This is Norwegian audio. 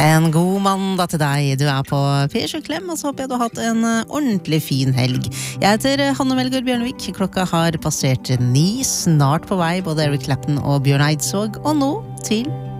En god mandag til deg, du på P7 Klem, og så håper jeg du har hatt en ordentlig fin helg. Jeg heter Hanne Melgaard Bjørnevik, klokka har passert 9, snart på vei, både Eric Clapton og Bjørn Eidsvåg, og nå til